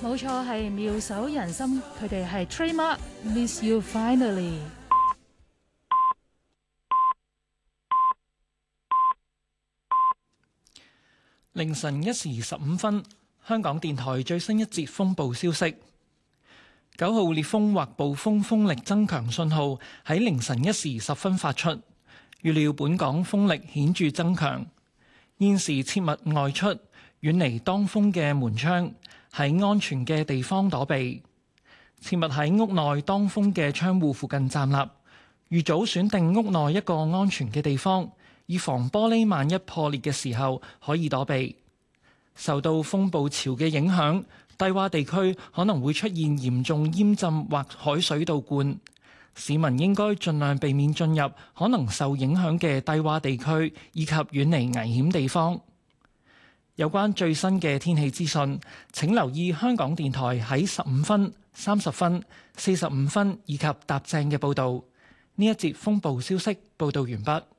冇錯，係妙手仁心，佢哋係 Trademark Miss You Finally。 凌晨1時15分，香港電台最新一節風暴消息：9號烈風或暴風風力增強信號喺凌晨1時10分發出，預料本港風力顯著增強。現時切勿外出，遠離當風嘅門窗，喺安全嘅地方躲避。切勿喺屋內當風嘅窗戶附近站立，預早選定屋內一個安全嘅地方，以防玻璃萬一破裂嘅時候可以躲避。受到風暴潮嘅影響，低洼地區可能會出現嚴重淹浸或海水倒灌，市民應該盡量避免進入可能受影響嘅低洼地區，以及遠離危險地方。有關最新嘅天氣資訊，請留意香港電台喺15分、30分、45分以及踏正嘅報導。呢一節風暴消息報導完畢。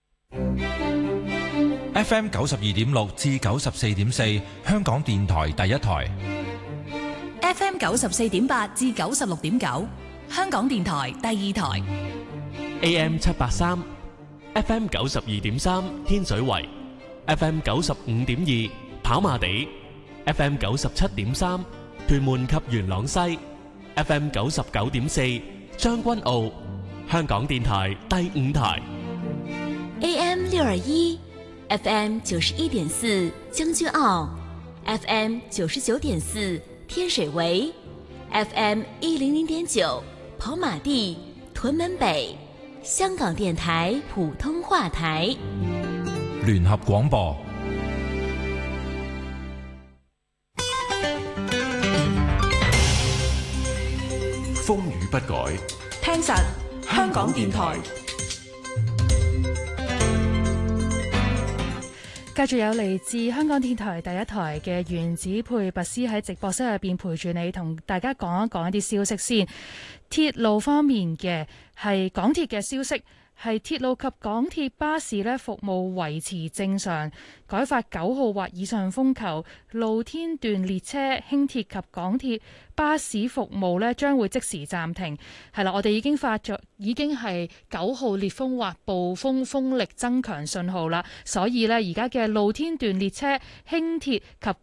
FM 92.6至94.4，香港電台第一台。 FM 94.8至96.9，香港電台第二台。 AM 783 ，FM 92.3天水圍，FM 95.2跑馬地，FM 97.3屯門及元朗西，FM 99.4將軍澳，香港電台第五台。 AM 621，FM 91.4將軍澳，FM 99.4天水圍，FM 100.9跑馬地屯門北，香港電台普通話台。 聯合廣播。風雨不改， 聽實香港電台。 繼續有嚟自香港電台第一台嘅原子配拔斯喺直播室入邊陪住你，同大家講一講一啲消息先。鐵路方面嘅係港鐵嘅消息，係鐵路及港鐵巴士呢服務維持正常，改發9號或以上風球，露天段列車、輕鐵及港鐵巴士服務呢將會即時暫停。係啦，我哋已經發咗，已經係9號烈風或暴風風力增強信號啦，所以呢，而家嘅露天段列車、輕鐵及